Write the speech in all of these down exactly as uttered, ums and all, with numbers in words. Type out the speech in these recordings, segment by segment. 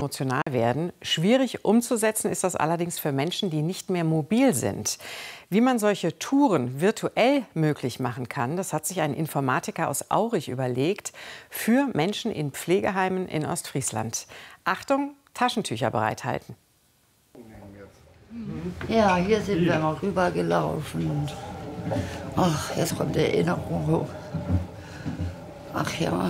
emotional werden. Schwierig umzusetzen ist das allerdings für Menschen, die nicht mehr mobil sind. Wie man solche Touren virtuell möglich machen kann, das hat sich ein Informatiker aus Aurich überlegt für Menschen in Pflegeheimen in Ostfriesland. Achtung, Taschentücher bereithalten. Ja, hier sind wir mal rübergelaufen. Ach, jetzt kommt die Erinnerung hoch. Ach ja.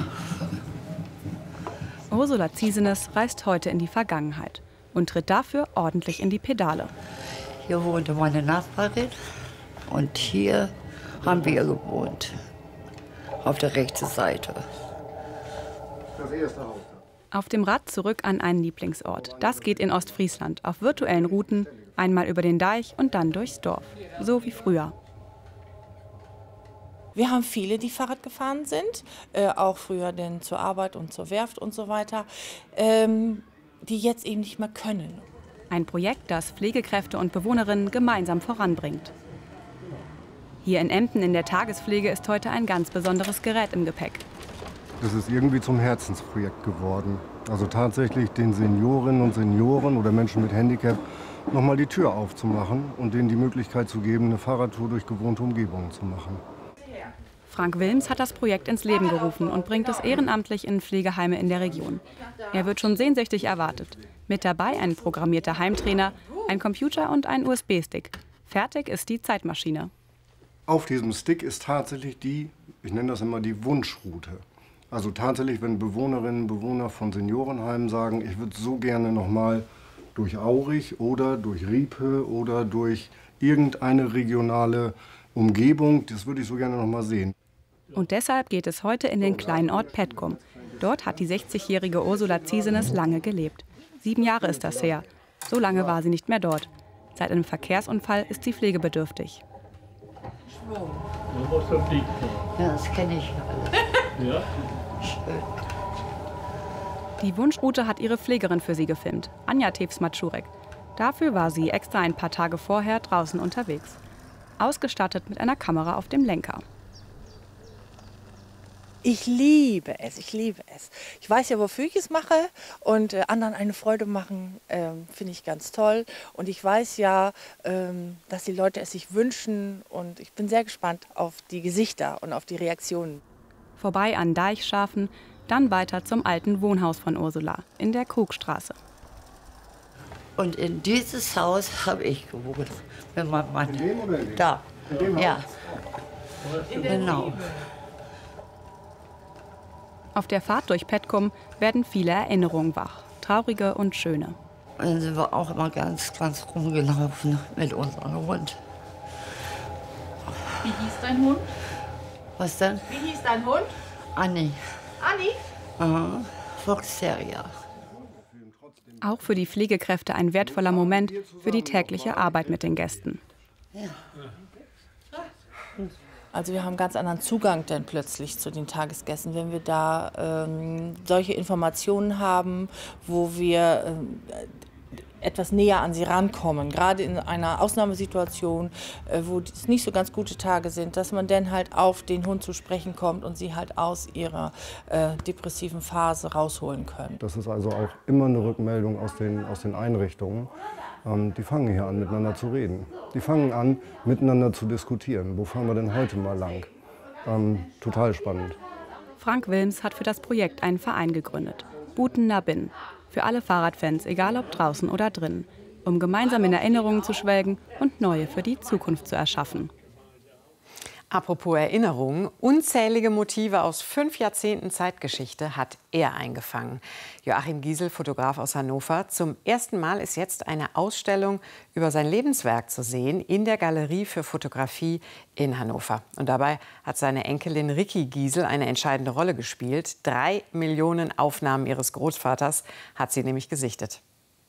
Ursula Ziesenes reist heute in die Vergangenheit und tritt dafür ordentlich in die Pedale. Hier wohnte meine Nachbarin und hier haben wir gewohnt. Auf der rechten Seite. Das erste Haus. Auf dem Rad zurück an einen Lieblingsort. Das geht in Ostfriesland auf virtuellen Routen, einmal über den Deich und dann durchs Dorf. So wie früher. Wir haben viele, die Fahrrad gefahren sind, äh, auch früher denn zur Arbeit und zur Werft und so weiter, ähm, die jetzt eben nicht mehr können. Ein Projekt, das Pflegekräfte und Bewohnerinnen gemeinsam voranbringt. Hier in Emden in der Tagespflege ist heute ein ganz besonderes Gerät im Gepäck. Das ist irgendwie zum Herzensprojekt geworden. Also tatsächlich den Seniorinnen und Senioren oder Menschen mit Handicap noch mal die Tür aufzumachen und denen die Möglichkeit zu geben, eine Fahrradtour durch gewohnte Umgebungen zu machen. Frank Wilms hat das Projekt ins Leben gerufen und bringt es ehrenamtlich in Pflegeheime in der Region. Er wird schon sehnsüchtig erwartet. Mit dabei ein programmierter Heimtrainer, ein Computer und ein U S B-Stick. Fertig ist die Zeitmaschine. Auf diesem Stick ist tatsächlich die, ich nenne das immer die Wunschroute. Also tatsächlich, wenn Bewohnerinnen und Bewohner von Seniorenheimen sagen, ich würde so gerne noch mal durch Aurich oder durch Riepe oder durch irgendeine regionale Umgebung, das würde ich so gerne noch mal sehen. Und deshalb geht es heute in den kleinen Ort Petkum. Dort hat die sechzigjährige Ursula Ziesenes lange gelebt. Sieben Jahre ist das her. So lange war sie nicht mehr dort. Seit einem Verkehrsunfall ist sie pflegebedürftig. Ja, das kenne ich alles. Ja? Schön. Die Wunschroute hat ihre Pflegerin für sie gefilmt, Anja Tewes-Matschurek. Dafür war sie extra ein paar Tage vorher draußen unterwegs. Ausgestattet mit einer Kamera auf dem Lenker. Ich liebe es, ich liebe es. Ich weiß ja, wofür ich es mache und äh, anderen eine Freude machen, ähm, finde ich ganz toll. Und ich weiß ja, ähm, dass die Leute es sich wünschen und ich bin sehr gespannt auf die Gesichter und auf die Reaktionen. Vorbei an Deichschafen, dann weiter zum alten Wohnhaus von Ursula in der Krugstraße. Und in dieses Haus habe ich gewohnt, wenn mein Mann. In dem oder in dem? Da. In dem Ja. Haus? Genau. Auf der Fahrt durch Petkum werden viele Erinnerungen wach, traurige und schöne. Und dann sind wir auch immer ganz, ganz rumgelaufen mit unserem Hund. Wie hieß dein Hund? Was denn? Wie hieß dein Hund? Anni. Anni? Aha. Fox Terrier. Auch für die Pflegekräfte ein wertvoller Moment für die tägliche Arbeit mit den Gästen. Ja. Also wir haben einen ganz anderen Zugang dann plötzlich zu den Tagesgästen, wenn wir da ähm, solche Informationen haben, wo wir ähm, etwas näher an sie rankommen. Gerade in einer Ausnahmesituation, äh, wo es nicht so ganz gute Tage sind, dass man dann halt auf den Hund zu sprechen kommt und sie halt aus ihrer äh, depressiven Phase rausholen können. Das ist also auch immer eine Rückmeldung aus den, aus den Einrichtungen. Ähm, die fangen hier an, miteinander zu reden. Die fangen an, miteinander zu diskutieren. Wo fahren wir denn heute mal lang? Ähm, total spannend. Frank Wilms hat für das Projekt einen Verein gegründet, Buten Nabin. Für alle Fahrradfans, egal ob draußen oder drin, um gemeinsam in Erinnerungen zu schwelgen und neue für die Zukunft zu erschaffen. Apropos Erinnerungen, unzählige Motive aus fünf Jahrzehnten Zeitgeschichte hat er eingefangen. Joachim Giesel, Fotograf aus Hannover. Zum ersten Mal ist jetzt eine Ausstellung über sein Lebenswerk zu sehen in der Galerie für Fotografie in Hannover. Und dabei hat seine Enkelin Ricky Giesel eine entscheidende Rolle gespielt. Drei Millionen Aufnahmen ihres Großvaters hat sie nämlich gesichtet.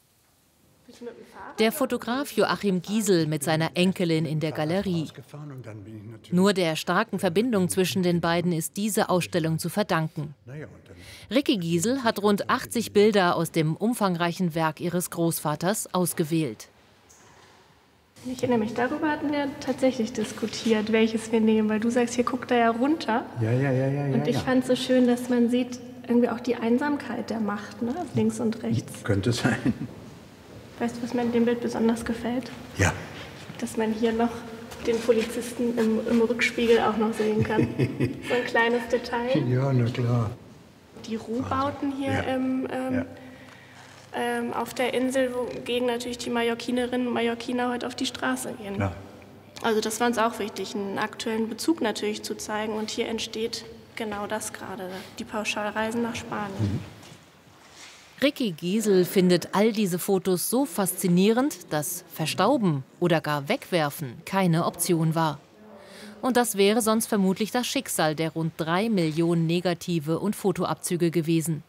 Der Fotograf Joachim Giesel mit seiner Enkelin in der Galerie. Nur der starken Verbindung zwischen den beiden ist diese Ausstellung zu verdanken. Ricky Giesel hat rund achtzig Bilder aus dem umfangreichen Werk ihres Großvaters ausgewählt. Ich erinnere mich, darüber hatten wir tatsächlich diskutiert, welches wir nehmen, weil du sagst, hier guckt er ja runter. Ja, ja, ja, ja. Und ich ja. fand es so schön, dass man sieht, irgendwie auch die Einsamkeit der Macht, ne? Links und rechts. Könnte sein. Weißt du, was mir in dem Bild besonders gefällt? Ja. Dass man hier noch den Polizisten im, im Rückspiegel auch noch sehen kann. So ein kleines Detail. Ja, na klar. Die Ruhbauten hier Ja. im, ähm, Ja. ähm, auf der Insel, wogegen natürlich die Mallorquinerinnen und Mallorquiner heute auf die Straße gehen. Ja. Also das war uns auch wichtig, einen aktuellen Bezug natürlich zu zeigen. Und hier entsteht genau das gerade, die Pauschalreisen nach Spanien. Mhm. Ricky Giesel findet all diese Fotos so faszinierend, dass Verstauben oder gar Wegwerfen keine Option war. Und das wäre sonst vermutlich das Schicksal der rund drei Millionen Negative und Fotoabzüge gewesen.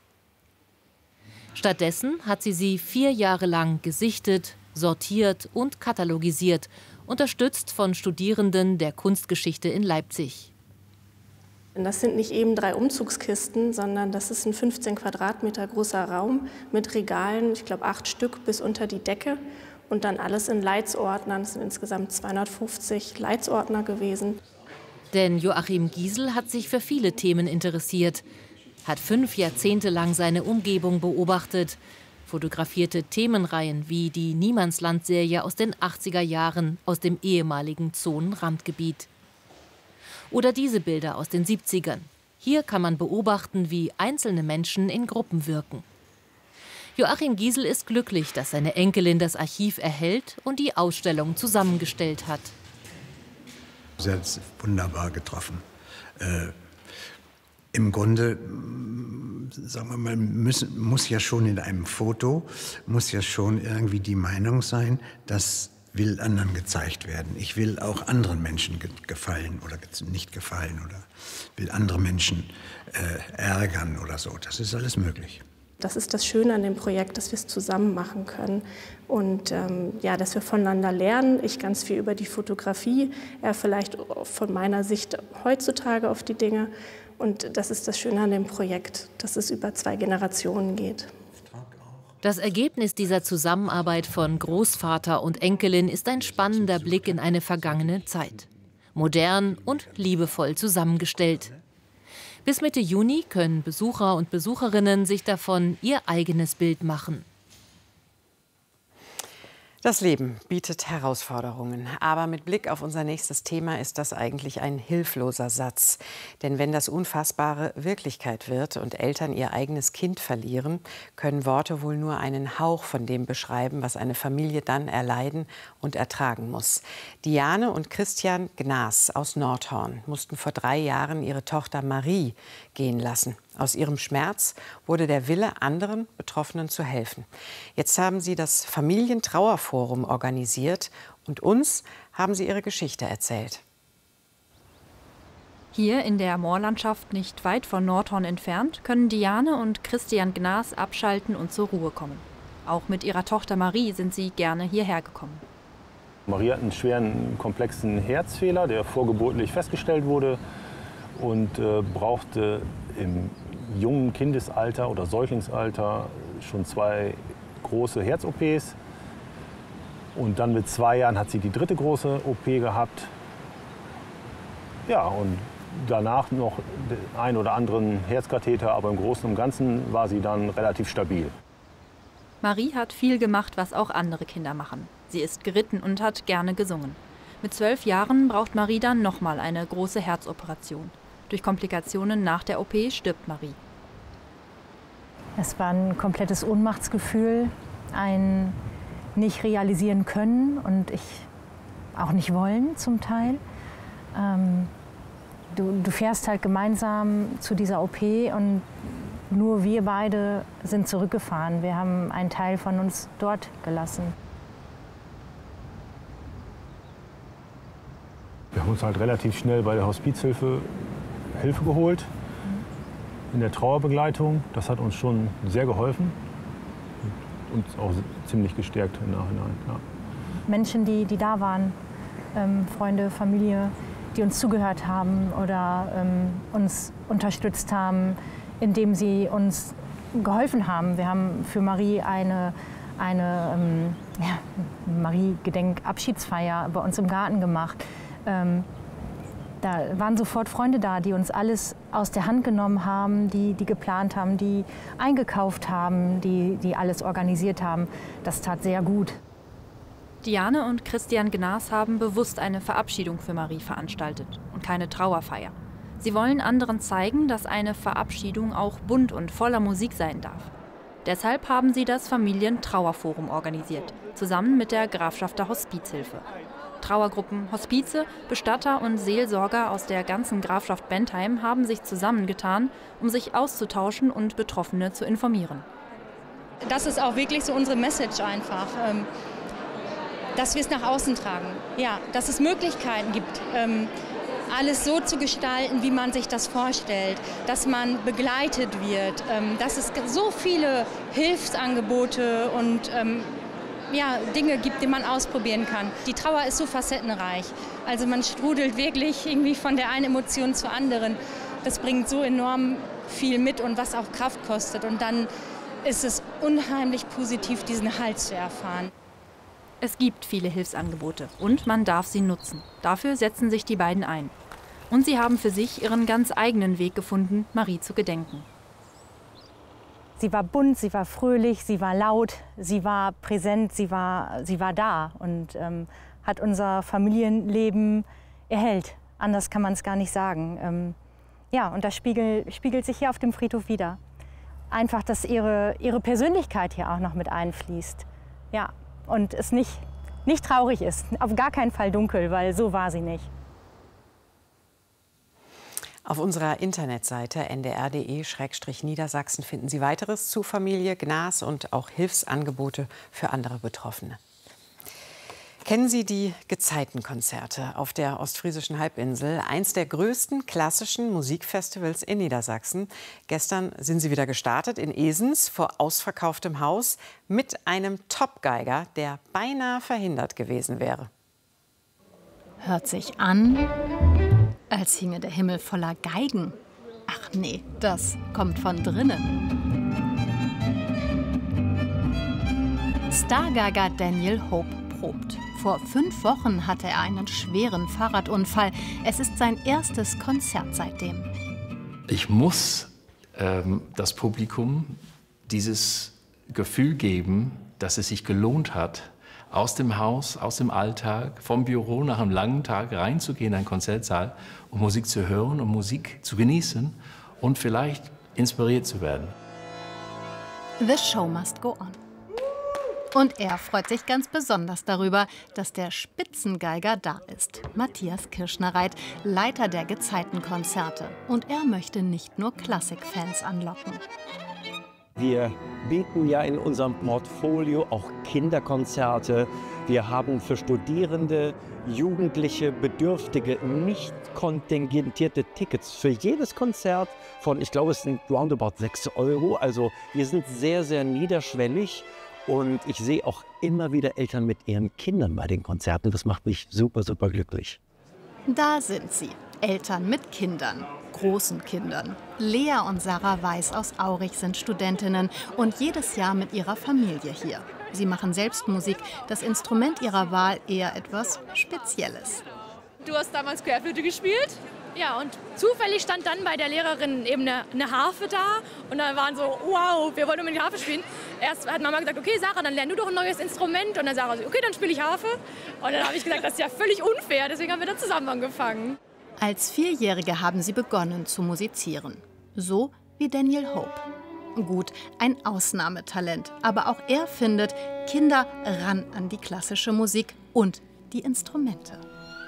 Stattdessen hat sie sie vier Jahre lang gesichtet, sortiert und katalogisiert, unterstützt von Studierenden der Kunstgeschichte in Leipzig. Das sind nicht eben drei Umzugskisten, sondern das ist ein fünfzehn Quadratmeter großer Raum mit Regalen, ich glaube acht Stück bis unter die Decke und dann alles in Leitsordnern. Es sind insgesamt zweihundertfünfzig Leitsordner gewesen. Denn Joachim Giesel hat sich für viele Themen interessiert, hat fünf Jahrzehnte lang seine Umgebung beobachtet, fotografierte Themenreihen wie die Niemandsland-Serie aus den achtziger Jahren aus dem ehemaligen Zonenrandgebiet. Oder diese Bilder aus den siebzigern. Hier kann man beobachten, wie einzelne Menschen in Gruppen wirken. Joachim Giesel ist glücklich, dass seine Enkelin das Archiv erhält und die Ausstellung zusammengestellt hat. Sie hat es wunderbar getroffen. Äh, Im Grunde, sagen wir mal, müssen, muss ja schon in einem Foto, muss ja schon irgendwie die Meinung sein, das will anderen gezeigt werden. Ich will auch anderen Menschen ge gefallen oder ge nicht gefallen oder will andere Menschen äh, ärgern oder so. Das ist alles möglich. Das ist das Schöne an dem Projekt, dass wir es zusammen machen können und ähm, ja, dass wir voneinander lernen. Ich ganz viel über die Fotografie, er vielleicht von meiner Sicht heutzutage auf die Dinge. Und das ist das Schöne an dem Projekt, dass es über zwei Generationen geht. Das Ergebnis dieser Zusammenarbeit von Großvater und Enkelin ist ein spannender Blick in eine vergangene Zeit. Modern und liebevoll zusammengestellt. Bis Mitte Juni können Besucher und Besucherinnen sich davon ihr eigenes Bild machen. Das Leben bietet Herausforderungen. Aber mit Blick auf unser nächstes Thema ist das eigentlich ein hilfloser Satz. Denn wenn das Unfassbare Wirklichkeit wird und Eltern ihr eigenes Kind verlieren, können Worte wohl nur einen Hauch von dem beschreiben, was eine Familie dann erleiden und ertragen muss. Diane und Christian Gnaas aus Nordhorn mussten vor drei Jahren ihre Tochter Marie gehen lassen. Aus ihrem Schmerz wurde der Wille, anderen Betroffenen zu helfen. Jetzt haben sie das Familientrauerforum organisiert und uns haben sie ihre Geschichte erzählt. Hier in der Moorlandschaft nicht weit von Nordhorn entfernt können Diane und Christian Gnaas abschalten und zur Ruhe kommen. Auch mit ihrer Tochter Marie sind sie gerne hierher gekommen. Marie hat einen schweren, komplexen Herzfehler, der vorgeburtlich festgestellt wurde und äh, brauchte im jungen Kindesalter oder Säuglingsalter schon zwei große Herz-O Ps. Und dann mit zwei Jahren hat sie die dritte große O P gehabt. Ja, und danach noch den einen oder anderen Herzkatheter, aber im Großen und Ganzen war sie dann relativ stabil. Marie hat viel gemacht, was auch andere Kinder machen. Sie ist geritten und hat gerne gesungen. Mit zwölf Jahren braucht Marie dann nochmal eine große Herzoperation. Durch Komplikationen nach der O P stirbt Marie. Es war ein komplettes Ohnmachtsgefühl, ein nicht realisieren können und ich auch nicht wollen zum Teil. Ähm, du, du fährst halt gemeinsam zu dieser O P und nur wir beide sind zurückgefahren. Wir haben einen Teil von uns dort gelassen. Wir haben uns halt relativ schnell bei der Hospizhilfe Hilfe geholt in der Trauerbegleitung. Das hat uns schon sehr geholfen und uns auch ziemlich gestärkt im Nachhinein. Ja. Menschen, die, die da waren, ähm, Freunde, Familie, die uns zugehört haben oder ähm, uns unterstützt haben, indem sie uns geholfen haben. Wir haben für Marie eine, eine ähm, ja, Marie-Gedenk-Abschiedsfeier bei uns im Garten gemacht. Ähm, da waren sofort Freunde da, die uns alles aus der Hand genommen haben, die, die geplant haben, die eingekauft haben, die, die alles organisiert haben. Das tat sehr gut. Diane und Christian Gnas haben bewusst eine Verabschiedung für Marie veranstaltet und keine Trauerfeier. Sie wollen anderen zeigen, dass eine Verabschiedung auch bunt und voller Musik sein darf. Deshalb haben sie das Familientrauerforum organisiert, zusammen mit der Grafschafter Hospizhilfe. Trauergruppen, Hospize, Bestatter und Seelsorger aus der ganzen Grafschaft Bentheim haben sich zusammengetan, um sich auszutauschen und Betroffene zu informieren. Das ist auch wirklich so unsere Message einfach, dass wir es nach außen tragen. Ja, dass es Möglichkeiten gibt, alles so zu gestalten, wie man sich das vorstellt, dass man begleitet wird, dass es so viele Hilfsangebote und ja, Dinge gibt, die man ausprobieren kann. Die Trauer ist so facettenreich. Also man strudelt wirklich irgendwie von der einen Emotion zur anderen. Das bringt so enorm viel mit und was auch Kraft kostet. Und dann ist es unheimlich positiv, diesen Halt zu erfahren. Es gibt viele Hilfsangebote und man darf sie nutzen. Dafür setzen sich die beiden ein. Und sie haben für sich ihren ganz eigenen Weg gefunden, Marie zu gedenken. Sie war bunt, sie war fröhlich, sie war laut, sie war präsent, sie war, sie war da und ähm, hat unser Familienleben erhellt. Anders kann man es gar nicht sagen. Ähm, ja, und das spiegelt, spiegelt sich hier auf dem Friedhof wider. Einfach, dass ihre, ihre Persönlichkeit hier auch noch mit einfließt. Ja, und es nicht, nicht traurig ist, auf gar keinen Fall dunkel, weil so war sie nicht. Auf unserer Internetseite n d r punkt d e Schrägstrich Niedersachsen finden Sie weiteres zu Familie Gnas und auch Hilfsangebote für andere Betroffene. Kennen Sie die Gezeitenkonzerte auf der ostfriesischen Halbinsel? Eins der größten klassischen Musikfestivals in Niedersachsen. Gestern sind sie wieder gestartet in Esens vor ausverkauftem Haus mit einem Topgeiger, der beinahe verhindert gewesen wäre. Hört sich an, als hinge der Himmel voller Geigen. Ach nee, das kommt von drinnen. Stargeiger Daniel Hope probt. Vor fünf Wochen hatte er einen schweren Fahrradunfall. Es ist sein erstes Konzert seitdem. Ich muss ähm, das Publikum dieses Gefühl geben, dass es sich gelohnt hat, aus dem Haus, aus dem Alltag, vom Büro nach einem langen Tag reinzugehen in einen Konzertsaal, um Musik zu hören, um Musik zu genießen und vielleicht inspiriert zu werden. The show must go on. Und er freut sich ganz besonders darüber, dass der Spitzengeiger da ist. Matthias Kirschnereit, Leiter der Gezeitenkonzerte. Und er möchte nicht nur Klassikfans anlocken. Wir bieten ja in unserem Portfolio auch Kinderkonzerte. Wir haben für Studierende, Jugendliche, Bedürftige nicht kontingentierte Tickets für jedes Konzert von, ich glaube, es sind roundabout sechs Euro. Also wir sind sehr, sehr niederschwellig. Und ich sehe auch immer wieder Eltern mit ihren Kindern bei den Konzerten. Das macht mich super, super glücklich. Da sind sie, Eltern mit Kindern, großen Kindern. Lea und Sarah Weiß aus Aurich sind Studentinnen und jedes Jahr mit ihrer Familie hier. Sie machen selbst Musik, das Instrument ihrer Wahl eher etwas Spezielles. Du hast damals Querflöte gespielt? Ja, und zufällig stand dann bei der Lehrerin eben eine, eine Harfe da. Und dann waren so, wow, wir wollen unbedingt Harfe spielen. Erst hat Mama gesagt, okay, Sarah, dann lern du doch ein neues Instrument. Und dann Sarah so, okay, dann spiele ich Harfe. Und dann habe ich gesagt, das ist ja völlig unfair. Deswegen haben wir dann zusammen angefangen. Als Vierjährige haben sie begonnen zu musizieren. So wie Daniel Hope. Gut, ein Ausnahmetalent. Aber auch er findet, Kinder ran an die klassische Musik und die Instrumente.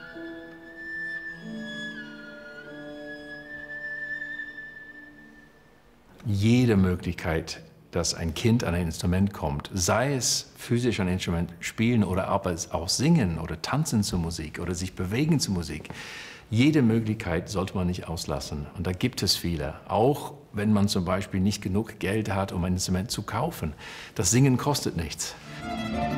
Jede Möglichkeit, dass ein Kind an ein Instrument kommt, sei es physisch ein Instrument spielen oder aber es auch singen oder tanzen zur Musik oder sich bewegen zur Musik, jede Möglichkeit sollte man nicht auslassen. Und da gibt es viele, auch wenn man zum Beispiel nicht genug Geld hat, um ein Instrument zu kaufen. Das Singen kostet nichts.